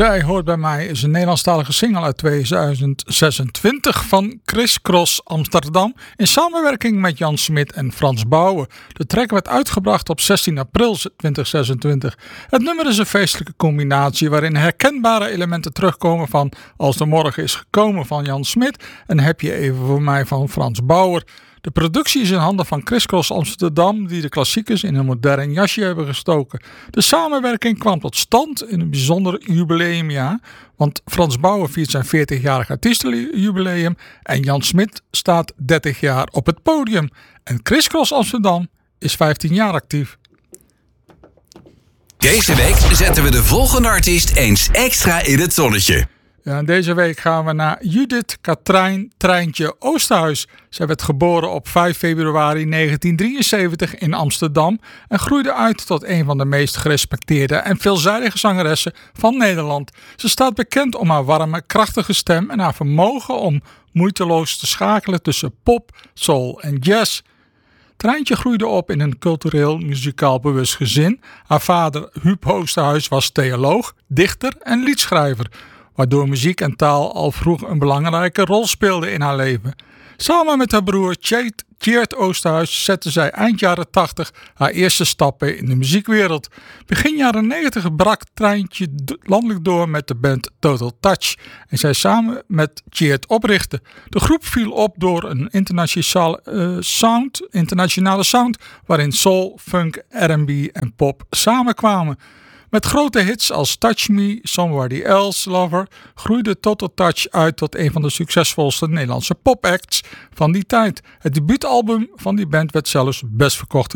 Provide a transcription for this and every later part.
Zij hoort bij mij is een Nederlandstalige single uit 2026 van Criss Cross Amsterdam in samenwerking met Jan Smit en Frans Bouwen. De track werd uitgebracht op 16 april 2026. Het nummer is een feestelijke combinatie waarin herkenbare elementen terugkomen van Als de Morgen is gekomen van Jan Smit en Heb je even voor mij van Frans Bouwer. De productie is in handen van Criss Cross Amsterdam die de klassiekers in een modern jasje hebben gestoken. De samenwerking kwam tot stand in een bijzonder jubileumjaar, want Frans Bouwer viert zijn 40-jarig artiestenjubileum en Jan Smit staat 30 jaar op het podium. En Criss Cross Amsterdam is 15 jaar actief. Deze week zetten we de volgende artiest eens extra in het zonnetje. Ja, en deze week gaan we naar Judith Katrijn Treintje Oosterhuis. Zij werd geboren op 5 februari 1973 in Amsterdam en groeide uit tot een van de meest gerespecteerde en veelzijdige zangeressen van Nederland. Ze staat bekend om haar warme, krachtige stem en haar vermogen om moeiteloos te schakelen tussen pop, soul en jazz. Treintje groeide op in een cultureel muzikaal bewust gezin. Haar vader Huub Oosterhuis was theoloog, dichter en liedschrijver, waardoor muziek en taal al vroeg een belangrijke rol speelden in haar leven. Samen met haar broer Tjeerd Oosterhuis zette zij eind jaren 80 haar eerste stappen in de muziekwereld. Begin jaren 90 brak Treintje landelijk door met de band Total Touch en zij samen met Tjeerd oprichtte. De groep viel op door een internationale sound waarin soul, funk, R&B en pop samenkwamen. Met grote hits als Touch Me, Somebody Else Lover groeide Total Touch uit tot een van de succesvolste Nederlandse popacts van die tijd. Het debuutalbum van die band werd zelfs best verkochte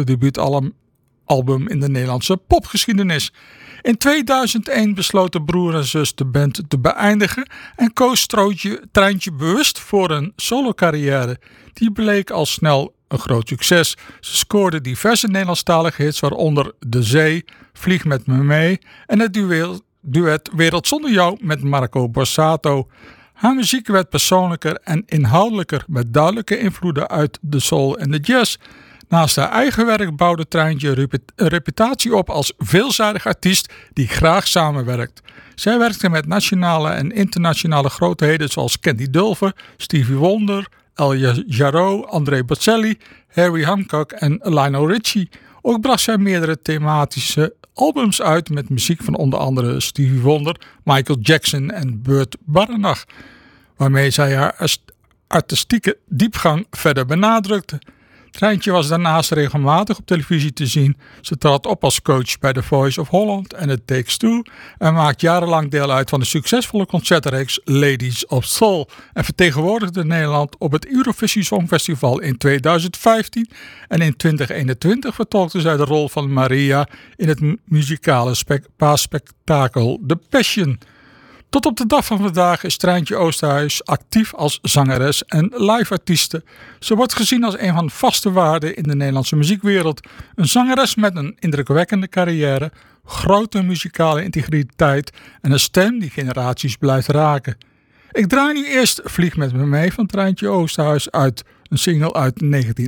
debuutalbum in de Nederlandse popgeschiedenis. In 2001 besloten broer en zus de band te beëindigen en koos Treintje bewust voor een solocarrière. Die bleek al snel een groot succes. Ze scoorde diverse Nederlandstalige hits, waaronder De Zee, Vlieg met me mee en het duet Wereld zonder jou met Marco Borsato. Haar muziek werd persoonlijker en inhoudelijker met duidelijke invloeden uit de soul en de jazz. Naast haar eigen werk bouwde Treintje een reputatie op als veelzijdig artiest die graag samenwerkt. Zij werkte met nationale en internationale grootheden zoals Candy Dulfer, Stevie Wonder, El Jarreau, André Bocelli, Harry Hancock en Lionel Richie. Ook bracht zij meerdere thematische albums uit met muziek van onder andere Stevie Wonder, Michael Jackson en Burt Bacharach, waarmee zij haar artistieke diepgang verder benadrukte. Treintje was daarnaast regelmatig op televisie te zien. Ze trad op als coach bij The Voice of Holland en It Takes Two en maakt jarenlang deel uit van de succesvolle concertreeks Ladies of Soul en vertegenwoordigde Nederland op het Eurovisie Songfestival in 2015 en in 2021 vertolkte zij de rol van Maria in het muzikale paasspektakel The Passion. Tot op de dag van vandaag is Treintje Oosterhuis actief als zangeres en live-artieste. Ze wordt gezien als een van de vaste waarden in de Nederlandse muziekwereld. Een zangeres met een indrukwekkende carrière, grote muzikale integriteit en een stem die generaties blijft raken. Ik draai nu eerst Vlieg met me mee van Treintje Oosterhuis uit, een single uit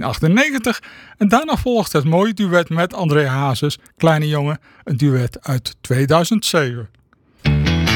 1998. En daarna volgt het mooie duet met André Hazes, Kleine Jongen, een duet uit 2007.